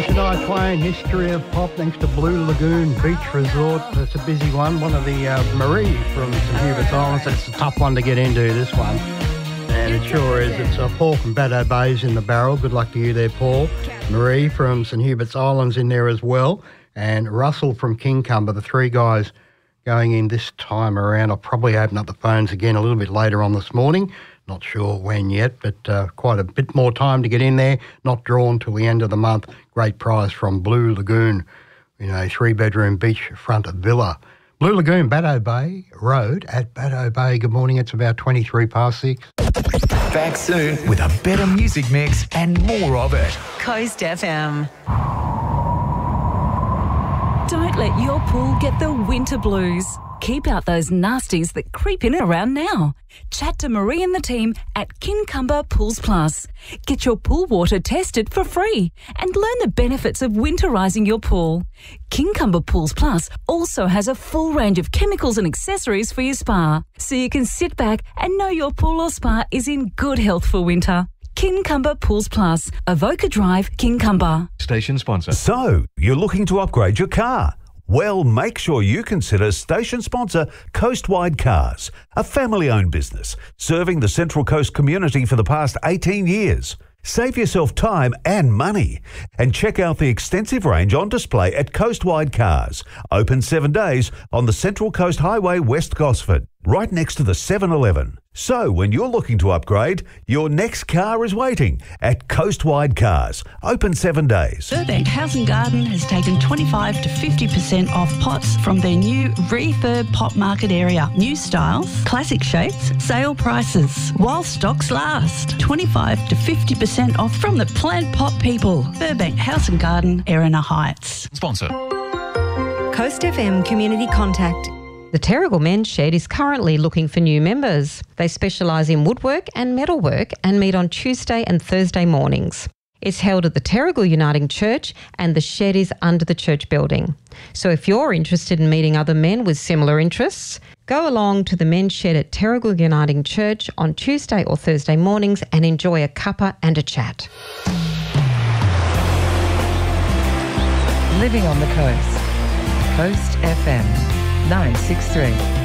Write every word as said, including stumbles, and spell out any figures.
Shania Twain, History of Pop, thanks to Blue Lagoon Beach Resort. That's a busy one. One of the uh, Marie from St Hubert's Islands. That's a tough one to get into, this one. And it sure is. It's uh, Paul from Baddo Bay's in the barrel. Good luck to you there, Paul. Marie from St Hubert's Islands in there as well. And Russell from Kincumber, the three guys going in this time around. I'll probably open up the phones again a little bit later on this morning. Not sure when yet, but uh, quite a bit more time to get in there. Not drawn till the end of the month. Great prize from Blue Lagoon, you know, three-bedroom beachfront villa. Blue Lagoon, Baddo Bay Road at Baddo Bay. Good morning. It's about twenty-three past six. Back soon with a better music mix and more of it. Coast F M. Don't let your pool get the winter blues. Keep out those nasties that creep in around now. Chat to Marie and the team at Kincumber Pools Plus. Get your pool water tested for free and learn the benefits of winterising your pool. Kincumber Pools Plus also has a full range of chemicals and accessories for your spa, so you can sit back and know your pool or spa is in good health for winter. Kincumber Pools Plus, Avoca Drive, Kincumber. Station sponsor. So, you're looking to upgrade your car? Well, make sure you consider station sponsor Coastwide Cars, a family-owned business serving the Central Coast community for the past eighteen years. Save yourself time and money and check out the extensive range on display at Coastwide Cars, open seven days on the Central Coast Highway, West Gosford, right next to the seven eleven. So when you're looking to upgrade, your next car is waiting at Coastwide Cars, open seven days. Burbank House and Garden has taken twenty-five to fifty percent off pots from their new refurb pot market area. New styles, classic shapes, sale prices, while stocks last. twenty-five to fifty percent off from the plant pot people. Burbank House and Garden, Erina Heights. Sponsor. Coast F M Community Contact. The Terrigal Men's Shed is currently looking for new members. They specialise in woodwork and metalwork and meet on Tuesday and Thursday mornings. It's held at the Terrigal Uniting Church and the shed is under the church building. So if you're interested in meeting other men with similar interests, go along to the Men's Shed at Terrigal Uniting Church on Tuesday or Thursday mornings and enjoy a cuppa and a chat. Living on the coast. Coast F M nine six three.